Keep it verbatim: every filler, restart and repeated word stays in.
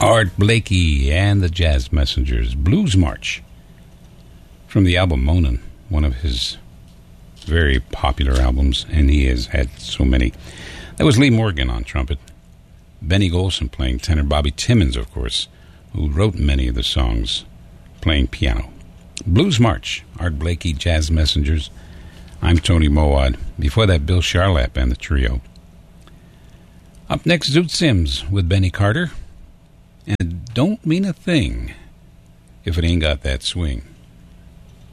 Art Blakey and the Jazz Messengers, Blues March, from the album Monin, one of his very popular albums, and he has had so many. That was Lee Morgan on trumpet, Benny Golson playing tenor, Bobby Timmons, of course, who wrote many of the songs, playing piano. Blues March, Art Blakey, Jazz Messengers. I'm Tony Mowat. Before that, Bill Charlap and the trio. Up next, Zoot Sims with Benny Carter. And it don't mean a thing if it ain't got that swing.